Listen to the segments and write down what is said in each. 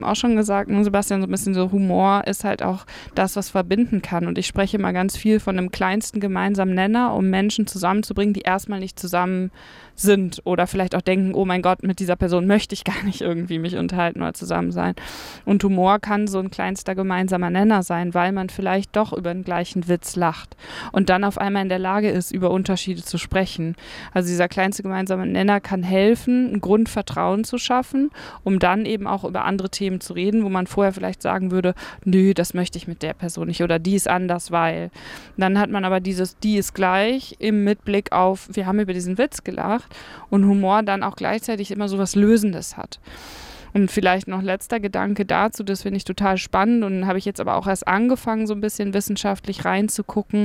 auch schon gesagt, ne, Sebastian, so ein bisschen so Humor ist halt auch das, was verbinden kann. Und ich spreche immer ganz viel von einem kleinsten gemeinsamen Nenner, um Menschen zusammenzubringen, die erstmal nicht zusammen sind oder vielleicht auch denken, oh mein Gott, mit dieser Person möchte ich gar nicht irgendwie mich unterhalten oder zusammen sein. Und Humor kann so ein kleinster gemeinsamer Nenner sein, weil man vielleicht doch über den gleichen Witz lacht und dann auf einmal in der Lage ist, über Unterschiede zu sprechen. Also dieser kleinste gemeinsame Nenner kann helfen, ein Grundvertrauen zu schaffen, um dann eben auch über andere Themen zu reden, wo man vorher vielleicht sagen würde, nö, das möchte ich mit der Person nicht oder die ist anders, weil. Dann hat man aber dieses, die ist gleich im Mitblick auf, wir haben über diesen Witz gelacht und Humor dann auch gleichzeitig immer so was Lösendes hat. Und vielleicht noch letzter Gedanke dazu, das finde ich total spannend und habe ich jetzt aber auch erst angefangen, so ein bisschen wissenschaftlich reinzugucken,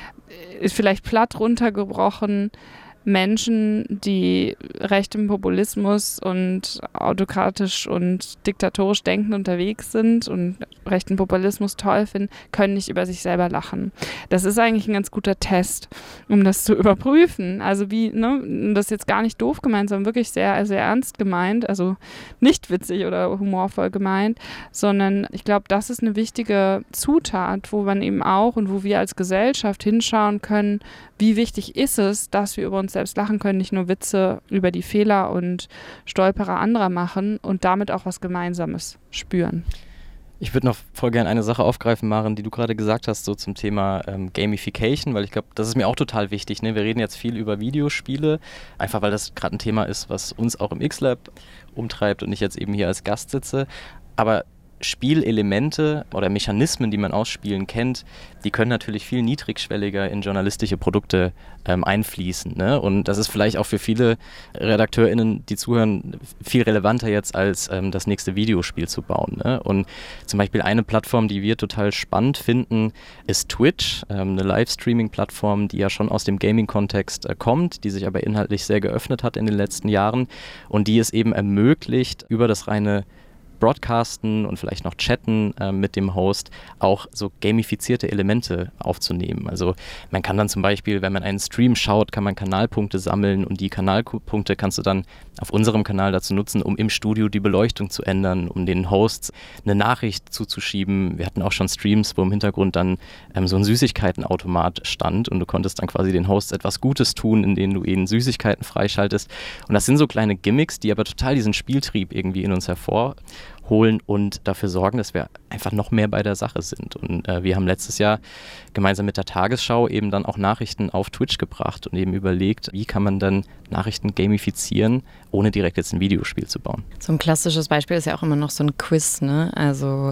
ist vielleicht platt runtergebrochen, Menschen, die rechtem Populismus und autokratisch und diktatorisch denken unterwegs sind und rechten Populismus toll finden, können nicht über sich selber lachen. Das ist eigentlich ein ganz guter Test, um das zu überprüfen. Also wie, ne, das ist jetzt gar nicht doof gemeint, sondern wirklich sehr, sehr ernst gemeint, also nicht witzig oder humorvoll gemeint, sondern ich glaube, das ist eine wichtige Zutat, wo man eben auch und wo wir als Gesellschaft hinschauen können, wie wichtig ist es, dass wir über uns selbst lachen können, nicht nur Witze über die Fehler und Stolperer anderer machen und damit auch was Gemeinsames spüren. Ich würde noch voll gerne eine Sache aufgreifen, Maren, die du gerade gesagt hast, so zum Thema Gamification, weil ich glaube, das ist mir auch total wichtig. Ne? Wir reden jetzt viel über Videospiele, einfach weil das gerade ein Thema ist, was uns auch im X-Lab umtreibt und ich jetzt eben hier als Gast sitze. Aber Spielelemente oder Mechanismen, die man aus Spielen kennt, die können natürlich viel niedrigschwelliger in journalistische Produkte einfließen. Ne? Und das ist vielleicht auch für viele RedakteurInnen, die zuhören, viel relevanter jetzt als das nächste Videospiel zu bauen. Ne? Und zum Beispiel eine Plattform, die wir total spannend finden, ist Twitch, eine Livestreaming-Plattform, die ja schon aus dem Gaming-Kontext kommt, die sich aber inhaltlich sehr geöffnet hat in den letzten Jahren und die es eben ermöglicht, über das reine Broadcasten und vielleicht noch Chatten mit dem Host auch so gamifizierte Elemente aufzunehmen. Also man kann dann zum Beispiel, wenn man einen Stream schaut, kann man Kanalpunkte sammeln und die Kanalpunkte kannst du dann auf unserem Kanal dazu nutzen, um im Studio die Beleuchtung zu ändern, um den Hosts eine Nachricht zuzuschieben. Wir hatten auch schon Streams, wo im Hintergrund dann so ein Süßigkeitenautomat stand und du konntest dann quasi den Hosts etwas Gutes tun, indem du ihnen Süßigkeiten freischaltest. Und das sind so kleine Gimmicks, die aber total diesen Spieltrieb irgendwie in uns hervorholen und dafür sorgen, dass wir einfach noch mehr bei der Sache sind. Und wir haben letztes Jahr gemeinsam mit der Tagesschau eben dann auch Nachrichten auf Twitch gebracht und eben überlegt, wie kann man dann Nachrichten gamifizieren, ohne direkt jetzt ein Videospiel zu bauen. So ein klassisches Beispiel ist ja auch immer noch so ein Quiz, ne? Also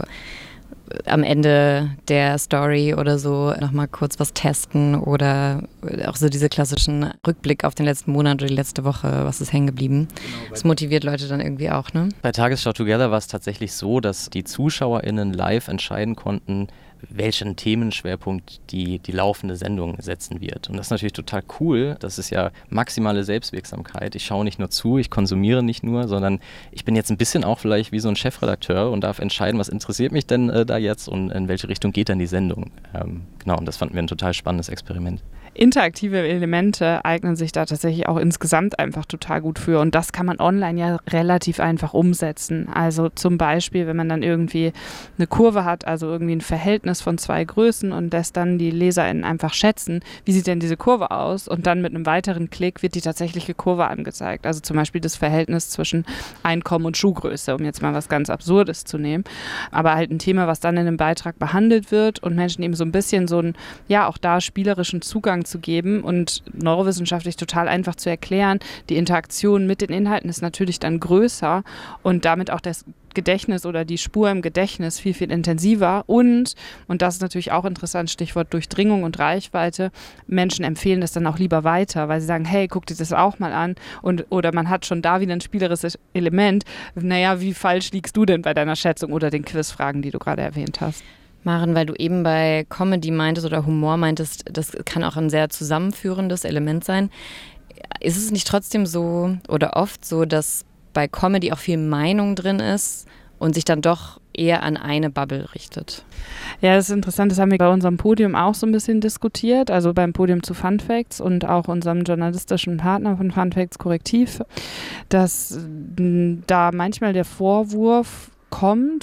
am Ende der Story oder so nochmal kurz was testen oder auch so diese klassischen Rückblick auf den letzten Monat oder die letzte Woche, was ist hängen geblieben. Genau, das motiviert Leute dann irgendwie auch, ne? Bei Tagesschau Together war es tatsächlich so, dass die ZuschauerInnen live entscheiden konnten, welchen Themenschwerpunkt die laufende Sendung setzen wird. Und das ist natürlich total cool. Das ist ja maximale Selbstwirksamkeit. Ich schaue nicht nur zu, ich konsumiere nicht nur, sondern ich bin jetzt ein bisschen auch vielleicht wie so ein Chefredakteur und darf entscheiden, was interessiert mich denn da jetzt und in welche Richtung geht dann die Sendung. Genau, und das fanden wir ein total spannendes Experiment. Interaktive Elemente eignen sich da tatsächlich auch insgesamt einfach total gut für und das kann man online ja relativ einfach umsetzen. Also zum Beispiel, wenn man dann irgendwie eine Kurve hat, also irgendwie ein Verhältnis von zwei Größen und lässt dann die LeserInnen einfach schätzen, wie sieht denn diese Kurve aus und dann mit einem weiteren Klick wird die tatsächliche Kurve angezeigt. Also zum Beispiel das Verhältnis zwischen Einkommen und Schuhgröße, um jetzt mal was ganz Absurdes zu nehmen. Aber halt ein Thema, was dann in einem Beitrag behandelt wird und Menschen eben so ein bisschen so einen, ja auch da spielerischen Zugang zu geben und neurowissenschaftlich total einfach zu erklären. Die Interaktion mit den Inhalten ist natürlich dann größer und damit auch das Gedächtnis oder die Spur im Gedächtnis viel, viel intensiver und das ist natürlich auch interessant, Stichwort Durchdringung und Reichweite, Menschen empfehlen das dann auch lieber weiter, weil sie sagen, hey, guck dir das auch mal an oder man hat schon da wieder ein spielerisches Element. Naja, wie falsch liegst du denn bei deiner Schätzung oder den Quizfragen, die du gerade erwähnt hast? Maren, weil du eben bei Comedy meintest oder Humor meintest, das kann auch ein sehr zusammenführendes Element sein. Ist es nicht trotzdem so oder oft so, dass bei Comedy auch viel Meinung drin ist und sich dann doch eher an eine Bubble richtet? Ja, das ist interessant. Das haben wir bei unserem Podium auch so ein bisschen diskutiert, also beim Podium zu Fun Facts und auch unserem journalistischen Partner von Fun Facts Korrektiv, dass da manchmal der Vorwurf kommt